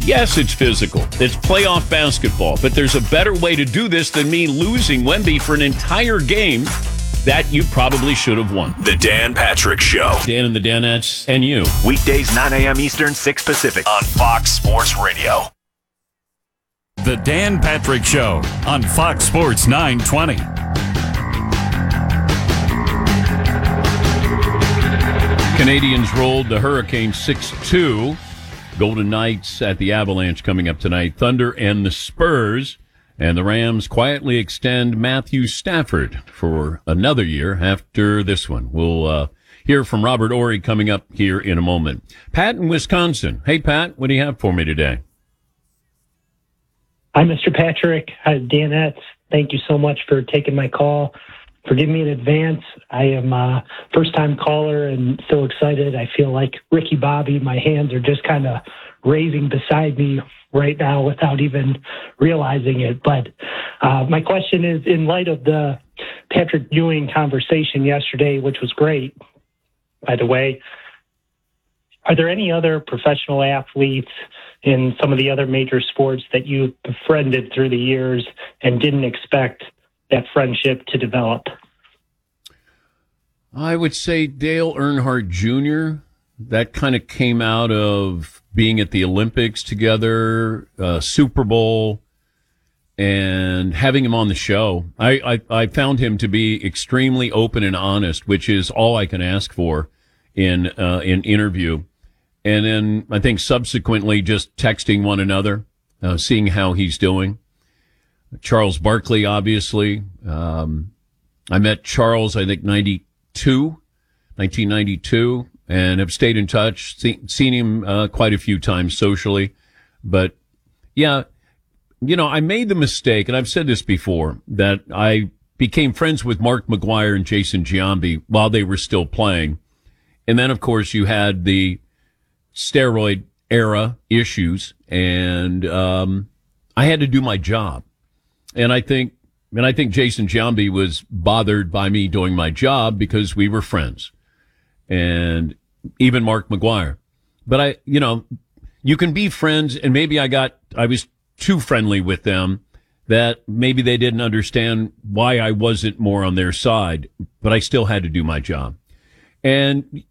Yes, it's physical. It's playoff basketball. But there's a better way to do this than me losing Wemby for an entire game that you probably should have won. The Dan Patrick Show. Dan and the Danettes and you. Weekdays 9 a.m. Eastern, 6 Pacific on Fox Sports Radio. The Dan Patrick Show on Fox Sports 920. Canadians rolled the Hurricane 6-2. Golden Knights at the Avalanche coming up tonight. Thunder and the Spurs. And the Rams quietly extend Matthew Stafford for another year after this one. We'll hear from Robert Ory coming up here in a moment. Pat in Wisconsin. Hey, Pat, what do you have for me today? Hi, Mr. Patrick. Hi, Danette. Thank you so much for taking my call. Forgive me in advance. I am a first-time caller and so excited. I feel like Ricky Bobby. My hands are just kind of raising beside me right now without even realizing it. But my question is, in light of the Patrick Ewing conversation yesterday, which was great, by the way, are there any other professional athletes in some of the other major sports that you befriended through the years and didn't expect that friendship to develop? I would say Dale Earnhardt Jr. That kind of came out of being at the Olympics together, Super Bowl, and having him on the show. I found him to be extremely open and honest, which is all I can ask for in interview. And then I think subsequently just texting one another, seeing how he's doing. Charles Barkley, obviously. I met Charles, I think, 1992, and have stayed in touch, seen him quite a few times socially. But, yeah, you know, I made the mistake, and I've said this before, that I became friends with Mark McGwire and Jason Giambi while they were still playing. And then, of course, you had the steroid era issues, and I had to do my job. And I think Jason Giambi was bothered by me doing my job because we were friends. And even Mark McGwire. But you can be friends, and maybe I was too friendly with them, that maybe they didn't understand why I wasn't more on their side, but I still had to do my job. And,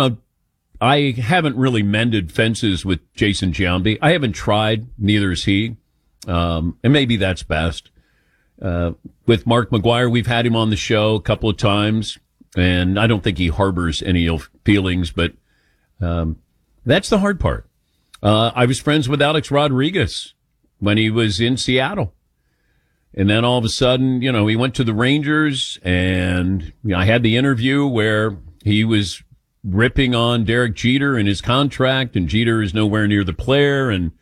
I haven't really mended fences with Jason Giambi. I haven't tried, neither has he. And maybe that's best. With Mark McGwire, we've had him on the show a couple of times, and I don't think he harbors any ill feelings, but that's the hard part. I was friends with Alex Rodriguez when he was in Seattle. And then all of a sudden, he went to the Rangers, and I had the interview where he was ripping on Derek Jeter and his contract, and Jeter is nowhere near the player, and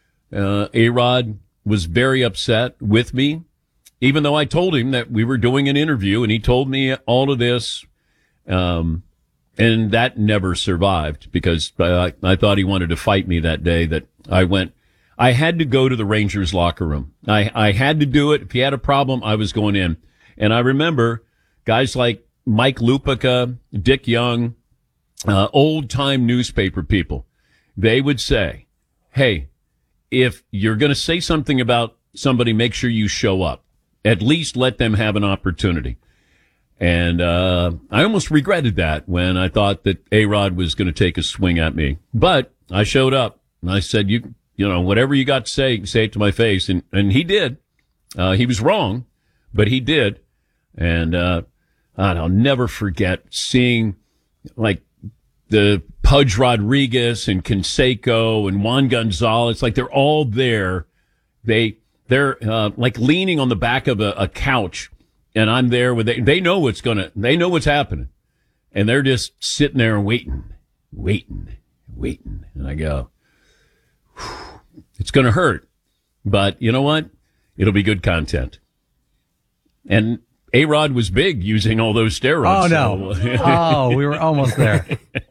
A-Rod was very upset with me, even though I told him that we were doing an interview, and he told me all of this, and that never survived because I thought he wanted to fight me that day. That I had to go to the Rangers locker room. I had to do it. If he had a problem, I was going in. And I remember guys like Mike Lupica, Dick Young, old-time newspaper people. They would say, hey, if you're going to say something about somebody, make sure you show up. At least let them have an opportunity. And I almost regretted that when I thought that A-Rod was going to take a swing at me. But I showed up, and I said, you know, whatever you got to say it to my face. And he did. He was wrong, but he did. And I'll never forget seeing, like, the Pudge Rodriguez and Canseco and Juan Gonzalez, like they're all there. They're like leaning on the back of a couch, and I'm there with they know what's happening, and they're just sitting there waiting. And I go, it's going to hurt, but you know what? It'll be good content. And A-Rod was big using all those steroids. Oh, no. We were almost there.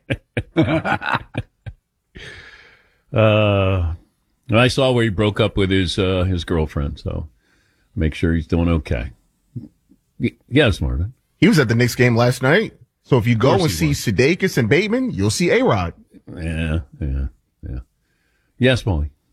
I saw where he broke up with his girlfriend, so make sure he's doing okay. Yes, Marvin. He was at the Knicks game last night. So if you go and see Sudeikis and Bateman, you'll see A-Rod. Yeah. Yes, Molly.